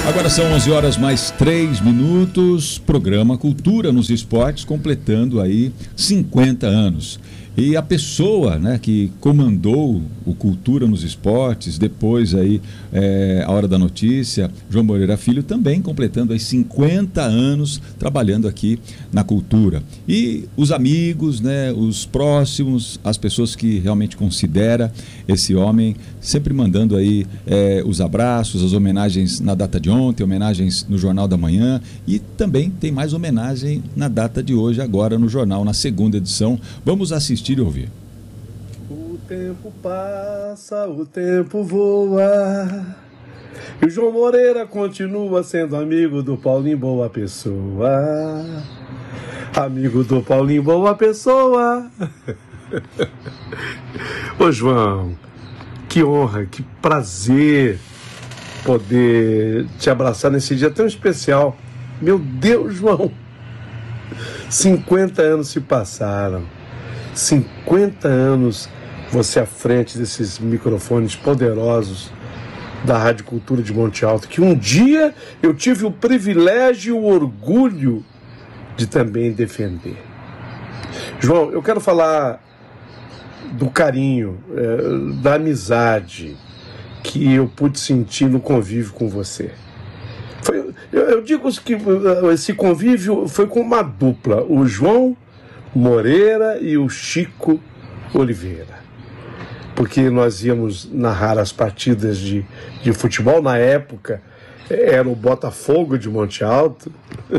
Agora são 11 horas mais 3 minutos, programa Cultura nos Esportes, completando aí 50 anos. E a pessoa, né, que comandou o Cultura nos Esportes, depois aí, a Hora da Notícia, João Moreira Filho, também completando aí 50 anos trabalhando aqui na Cultura. E os amigos, né, os próximos, as pessoas que realmente considera esse homem, sempre mandando aí os abraços, as homenagens na data de ontem, homenagens no Jornal da Manhã, e também tem mais homenagem na data de hoje, agora no Jornal, na segunda edição. Vamos assistir e ouvir. O tempo passa, o tempo voa, e o João Moreira continua sendo amigo do Paulinho Boa Pessoa. Amigo do Paulinho Boa Pessoa. Ô João, que honra, que prazer poder te abraçar nesse dia tão especial. Meu Deus, João, 50 anos se passaram. 50 anos você à frente desses microfones poderosos da Rádio Cultura de Monte Alto, que um dia eu tive o privilégio e o orgulho de também defender. João, eu quero falar do carinho, da amizade que eu pude sentir no convívio com você. Eu digo que esse convívio foi com uma dupla, o João Moreira e o Chico Oliveira, porque nós íamos narrar as partidas de futebol. Na época era o Botafogo de Monte Alto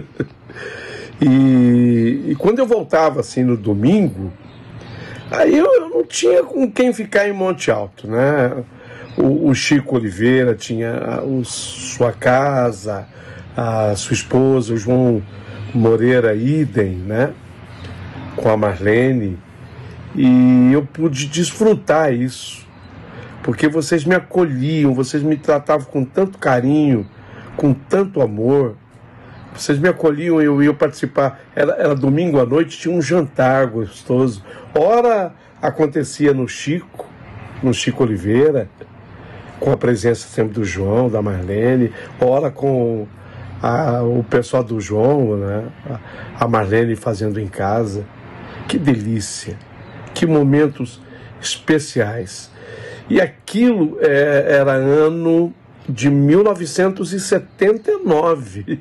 e quando eu voltava assim no domingo, aí eu não tinha com quem ficar em Monte Alto, né? O Chico Oliveira tinha sua casa, a sua esposa, o João Moreira idem, né? Com a Marlene, e eu pude desfrutar isso, porque vocês me acolhiam, vocês me tratavam com tanto carinho, com tanto amor, vocês me acolhiam, eu ia participar, era domingo à noite, tinha um jantar gostoso, ora acontecia no Chico Oliveira, com a presença sempre do João, da Marlene, ora com o pessoal do João, né? A Marlene fazendo em casa. Que delícia, que momentos especiais. E aquilo era ano de 1979.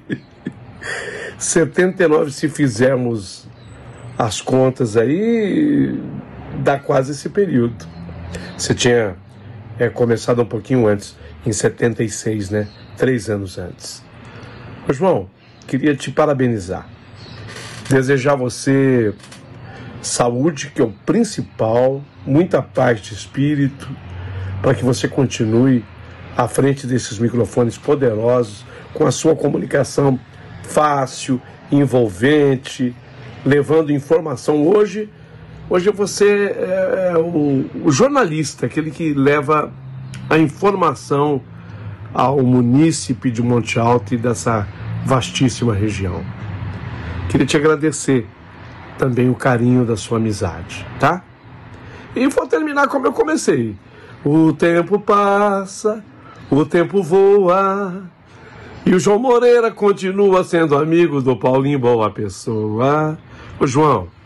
79, se fizermos as contas aí, dá quase esse período. Você tinha começado um pouquinho antes, em 76, né? 3 anos antes. Mas, João, queria te parabenizar. Desejar a você saúde, que é o principal, muita paz de espírito, para que você continue à frente desses microfones poderosos, com a sua comunicação fácil, envolvente, levando informação. Hoje você é o jornalista, aquele que leva a informação ao munícipe de Monte Alto e dessa vastíssima região. Queria te agradecer também o carinho da sua amizade, tá? E vou terminar como eu comecei. O tempo passa, o tempo voa, e o João Moreira continua sendo amigo do Paulinho Boa Pessoa. Ô João,